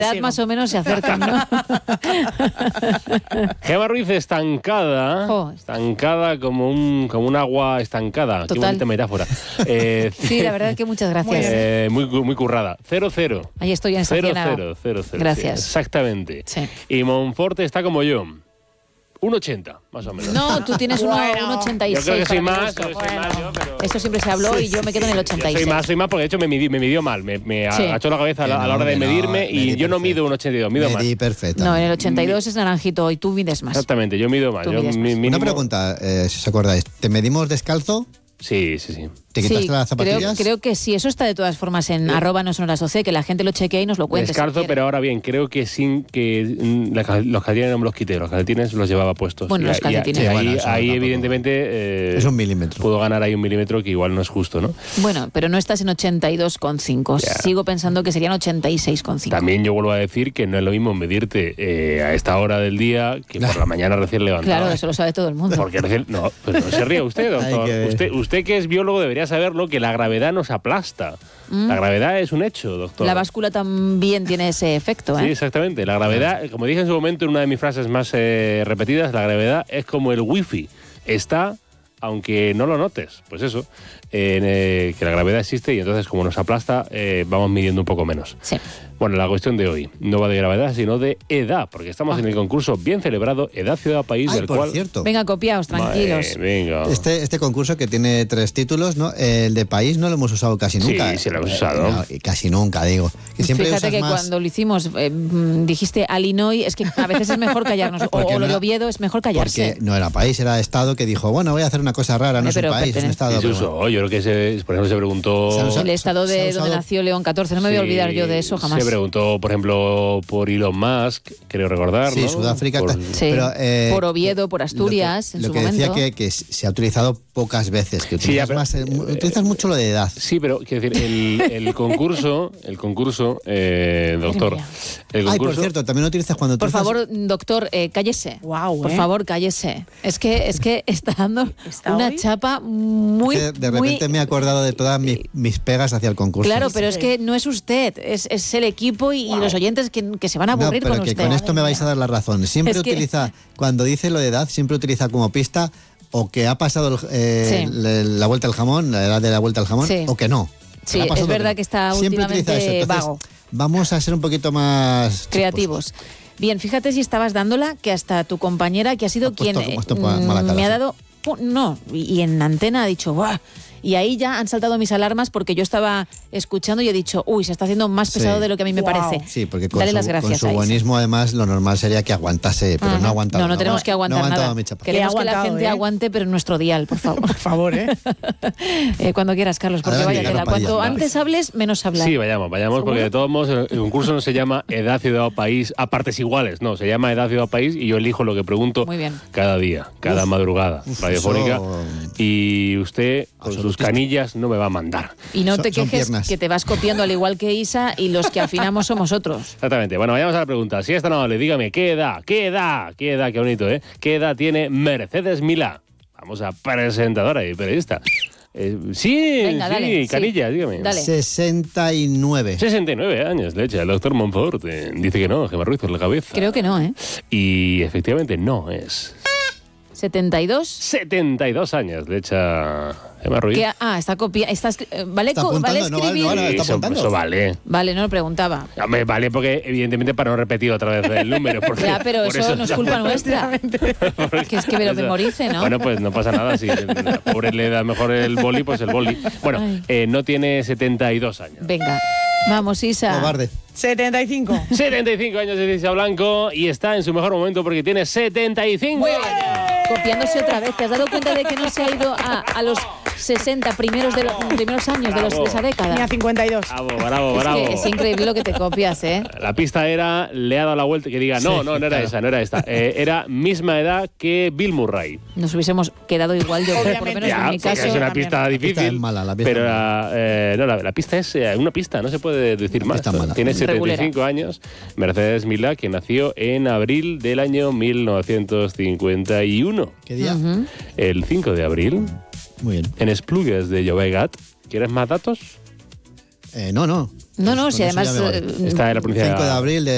edad más o menos se acercan, ¿no? Gemma Ruiz estancada, estancada como un agua estancada. Total. Qué bonita metáfora. Sí, la verdad que muchas gracias. Muy currada. 0-0. Ahí estoy en esta cena. 0-0. Gracias. Sí, exactamente. Sí. Y Monforte está como yo. 1,80, más o menos. No, tú tienes 1,86. Yo creo que soy más, pero... Esto siempre se habló y yo me quedo en el 86. Soy más porque de hecho me midió mal. Me agachó la cabeza a la hora de medirme y yo no mido 1,82, mido más. Perfecto. No, en el 82 es naranjito y tú mides más. Exactamente, yo mido más. Una pregunta, si os acordáis. ¿Te medimos descalzo? Sí. ¿Te quitaste las zapatillas? Creo que sí, eso está de todas formas en @nosonorasocie, que la gente lo chequee y nos lo cuente. Descalzo, pero ahora bien, creo que sin que los calcetines no me los quité, los calcetines los llevaba puestos. Bueno, los calcetines. Ahí evidentemente es 1 milímetro. Puedo ganar ahí 1 milímetro, que igual no es justo, ¿no? Bueno, pero no estás en 82,5. Sigo pensando que serían 86,5. También yo vuelvo a decir que no es lo mismo medirte a esta hora del día que por la mañana recién levantado. Claro, eso lo sabe todo el mundo. Porque no se ríe usted, doctor. Usted que es biólogo debería saberlo, que la gravedad nos aplasta. La gravedad es un hecho, doctor. La báscula también tiene ese efecto, ¿eh? Sí, exactamente. La gravedad, como dije en su momento en una de mis frases más repetidas, la gravedad es como el wifi. Está, aunque no lo notes. Pues eso, que la gravedad existe y entonces como nos aplasta, vamos midiendo un poco menos. Sí. Bueno, la cuestión de hoy no va de gravedad, sino de edad, porque estamos en el concurso bien celebrado Edad, Ciudad, País, del cual... Cierto. Venga, copiaos, tranquilos. Venga. Este concurso que tiene 3 títulos, ¿no? El de país no lo hemos usado casi nunca. Sí, lo hemos usado. No, casi nunca, digo. Que siempre fíjate que cuando lo hicimos dijiste Illinois, es que a veces es mejor callarnos. O lo de Oviedo es mejor callarse. Porque no era país, era estado que dijo, bueno, voy a hacer una cosa rara, no es un país, es un estado. Sí, yo creo que por ejemplo se preguntó... El estado de donde nació León XIV, no me voy a olvidar yo de eso jamás. Se preguntó, por ejemplo, por Elon Musk, creo recordar, sí, ¿no? Sudáfrica. Por Oviedo, por Asturias, en su momento. Lo que decía que se ha utilizado pocas veces, que utilizas mucho lo de edad. Sí, pero quiero decir, el concurso, doctor... Por cierto, también lo utilizas cuando... Por favor, doctor, cállese. Por favor, cállese. Es que está dando una chapa muy... De repente me he acordado de todas mis pegas hacia el concurso. Claro, pero es que no es usted, es el equipo y los oyentes que se van a aburrir con usted. Con esto me vais a dar la razón. Siempre utiliza, cuando dice lo de edad, siempre utiliza como pista o que ha pasado la vuelta al jamón, la edad de la vuelta al jamón, o que no. Sí, es verdad que está últimamente vago. Vamos a ser un poquito más creativos. Bien, fíjate si estabas dándola, que hasta tu compañera, que ha sido quien me ha dado... No, y en antena ha dicho... ¡buah! Y ahí ya han saltado mis alarmas porque yo estaba escuchando y he dicho, uy, se está haciendo más pesado de lo que a mí me parece. Sí, porque con su buenismo además lo normal sería que aguantase, pero no ha aguantado. No tenemos que aguantar nada. Queremos que la gente aguante, pero en nuestro dial, por favor. Por favor, cuando quieras, Carlos, porque vaya tela. Cuanto antes hables, menos hablar. Sí, vayamos, porque de todos modos el concurso no se llama Edad, Ciudad o País a partes iguales, no, se llama Edad, Ciudad o País y yo elijo lo que pregunto cada día, cada madrugada radiofónica. Y usted, con sus canillas, no me va a mandar. Y no te quejes que te vas copiando al igual que Isa y los que afinamos somos otros. Exactamente. Bueno, vayamos a la pregunta. Si es tan amable, dígame, ¿qué edad, qué bonito, qué edad tiene Mercedes Milá? Vamos a presentadora y periodista. Venga, dale, canillas, dígame. Dale. 69. 69 años, de hecho. El doctor Monfort dice que no, Gemma Ruiz por la cabeza. Creo que no, Y efectivamente no es. 72. 72 años, de hecho, Gemma Ruiz. Está copiando. ¿Vale escribir? Eso vale. Vale, no lo preguntaba. Vale, porque evidentemente para no repetir otra vez el número. Ya, pero eso no es culpa nuestra. Que es que me lo memorice, ¿no? Bueno, pues no pasa nada. Si la pobre le da mejor el boli, pues el boli. Bueno, no tiene 72 años. Venga, vamos, Isa. Cobarde. 75. 75 años de Isa Blanco y está en su mejor momento porque tiene 75 años. Copiándose otra vez. ¿Te has dado cuenta de que no se ha ido a los 60 primeros años de esa década? Ni a 52. Bravo. Es increíble lo que te copias, ¿eh? La pista era, le ha dado la vuelta, que diga, no era esa. Era misma edad que Bill Murray. Nos hubiésemos quedado igual, yo creo, por lo menos en mi caso. Es una pista difícil. La pista es mala, pero la pista es una pista, no se puede decir más. Tiene 75 años. Mercedes Milá, que nació en abril del año 1951. ¿Qué día? El 5 de abril. Muy bien. En Esplugues de Llobregat. ¿Quieres más datos? No. Si además... Está en la provincia 5 de abril de